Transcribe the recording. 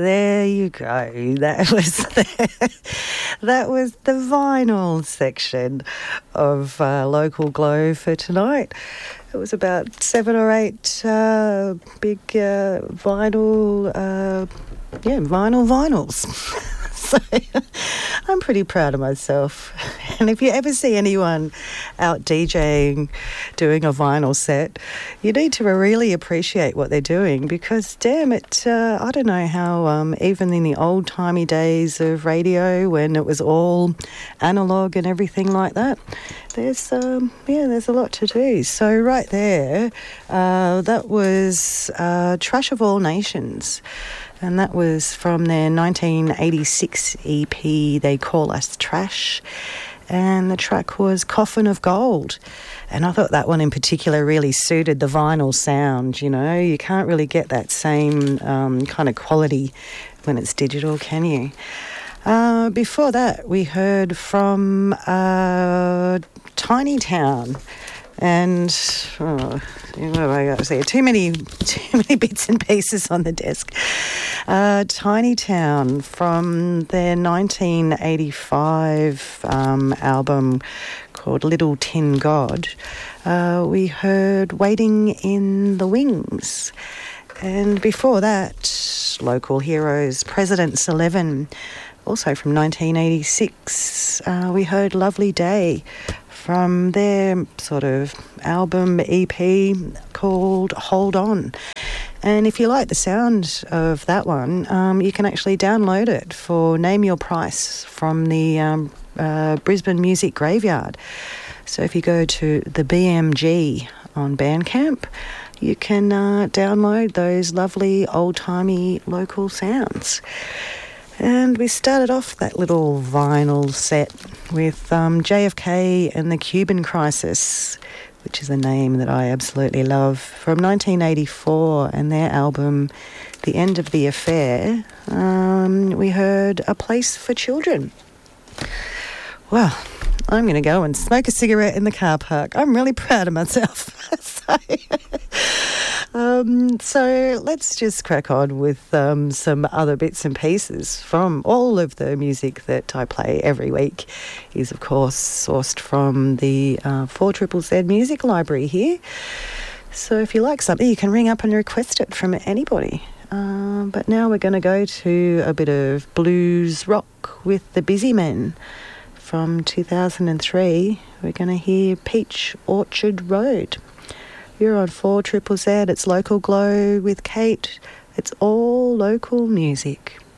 There you go. That was the vinyl section of Local Glow for tonight. It was about 7 or 8 big vinyls. So I'm pretty proud of myself. And if you ever see anyone out DJing, doing a vinyl set, you need to really appreciate what they're doing, because, damn it, I don't know how, even in the old-timey days of radio when it was all analogue and everything like that, there's a lot to do. So right there, that was Trash of All Nations. And that was from their 1986 EP, They Call Us Trash. And the track was Coffin of Gold. And I thought that one in particular really suited the vinyl sound, you know. You can't really get that same kind of quality when it's digital, can you? Before that, we heard from Tiny Town. And what have I got to say? Too many bits and pieces on the desk. Tiny Town from their 1985 album called Little Tin God. We heard Waiting in the Wings. And before that, Local Heroes, President's 11, also from 1986. We heard Lovely Day from their sort of album EP called Hold On. And if you like the sound of that one, you can actually download it for Name Your Price from the Brisbane Music Graveyard. So if you go to the BMG on Bandcamp, you can download those lovely old-timey local sounds. And we started off that little vinyl set with JFK and the Cuban Crisis, which is a name that I absolutely love, from 1984, and their album The End of the Affair. We heard A Place for Children. Well, I'm going to go and smoke a cigarette in the car park. I'm really proud of myself. So let's just crack on with some other bits and pieces from all of the music that I play every week. Is, of course, sourced from the 4ZZZ Music Library here. So if you like something, you can ring up and request it from anybody. But now we're going to go to a bit of blues rock with the Busy Men. From 2003, we're going to hear Peach Orchard Road. You're on 4ZZZ, it's Local Glow with Kate. It's all local music.